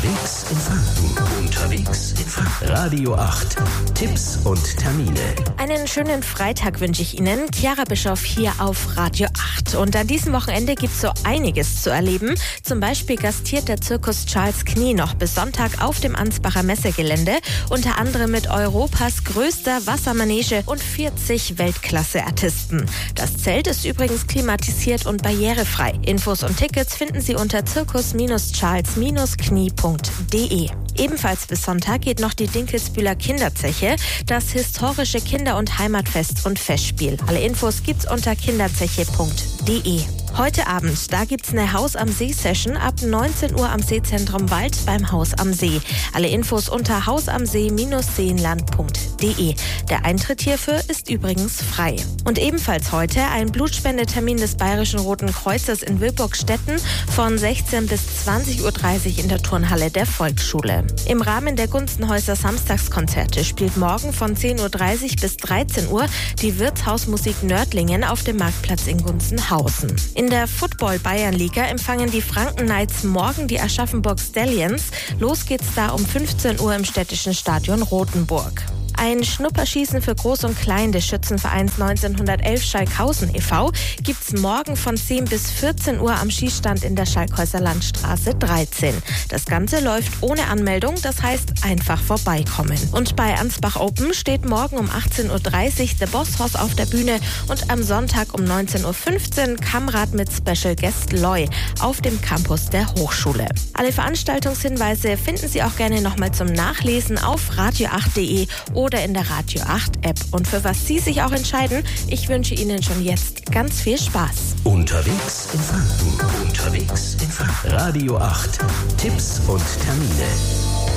Unterwegs in Franken. Unterwegs in Franken. Radio 8. Tipps und Termine. Einen schönen Freitag wünsche ich Ihnen. Chiara Bischoff hier auf Radio 8. Und an diesem Wochenende gibt es so einiges zu erleben. Zum Beispiel gastiert der Zirkus Charles Knie noch bis Sonntag auf dem Ansbacher Messegelände. Unter anderem mit Europas größter Wassermanege und 40 Weltklasse-Artisten. Das Zelt ist übrigens klimatisiert und barrierefrei. Infos und Tickets finden Sie unter zirkus-charles-knie.de. Ebenfalls bis Sonntag geht noch die Dinkelsbühler Kinderzeche, das historische Kinder- und Heimatfest und Festspiel. Alle Infos gibt's unter kinderzeche.de. Heute Abend, da gibt's eine Haus am See-Session ab 19 Uhr am Seezentrum Wald beim Haus am See. Alle Infos unter hausamsee-seenland.de. Der Eintritt hierfür ist übrigens frei. Und ebenfalls heute ein Blutspendetermin des Bayerischen Roten Kreuzes in Wilburgstetten von 16 bis 20.30 Uhr in der Turnhalle der Volksschule. Im Rahmen der Gunzenhäuser Samstagskonzerte spielt morgen von 10.30 Uhr bis 13 Uhr die Wirtshausmusik Nördlingen auf dem Marktplatz in Gunzenhausen. In der Football-Bayernliga empfangen die Franken Knights morgen die Aschaffenburg Stallions. Los geht's da um 15 Uhr im städtischen Stadion Rothenburg. Ein Schnupperschießen für Groß und Klein des Schützenvereins 1911 Schalkhausen e.V. gibt's morgen von 10 bis 14 Uhr am Schießstand in der Schalkhäuser Landstraße 13. Das Ganze läuft ohne Anmeldung, das heißt einfach vorbeikommen. Und bei Ansbach Open steht morgen um 18.30 Uhr The Boss Hoss auf der Bühne und am Sonntag um 19.15 Uhr Kammrad mit Special Guest Loy auf dem Campus der Hochschule. Alle Veranstaltungshinweise finden Sie auch gerne nochmal zum Nachlesen auf radio8.de oder in der Radio 8 App. Und für was Sie sich auch entscheiden, ich wünsche Ihnen schon jetzt ganz viel Spaß. Unterwegs in Franken. Unterwegs in Franken. Radio 8. Tipps und Termine.